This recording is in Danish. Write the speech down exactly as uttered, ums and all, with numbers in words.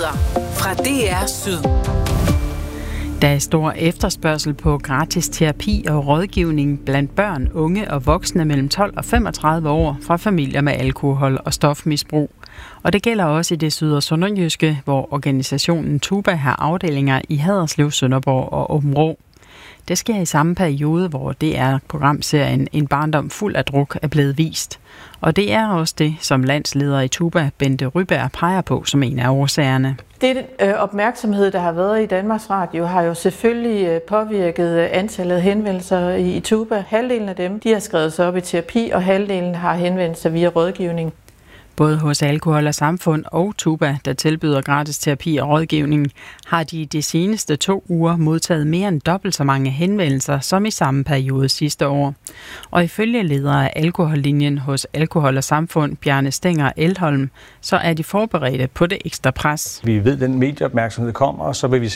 Nyheder fra D R Syd. Der er stor efterspørgsel på gratis terapi og rådgivning blandt børn, unge og voksne mellem tolv og femogtredive år fra familier med alkohol- og stofmisbrug. Og det gælder også i det syd- og sønderjyske, hvor organisationen Tuba har afdelinger i Haderslev, Sønderborg og Aabenraa. Det sker i samme periode, hvor D R-programserien En barndom fuld af druk er blevet vist. Og det er også det, som landsleder i Tuba, Bente Ryberg, peger på som en af årsagerne. Det øh, opmærksomhed, der har været i Danmarks Radio, har jo selvfølgelig øh, påvirket antallet af henvendelser i, i Tuba. Halvdelen af dem de har skrevet sig op i terapi, og halvdelen har henvendt sig via rådgivning. Både hos Alkohol og Samfund og Tuba, der tilbyder gratis terapi og rådgivning, har de de seneste to uger modtaget mere end dobbelt så mange henvendelser som i samme periode sidste år. Og ifølge leder af alkohollinjen hos Alkohol og Samfund, Bjarne Stenger Elholm, så er de forberedte på det ekstra pres. Vi ved, at den medieopmærksomhed kommer, og så vil vi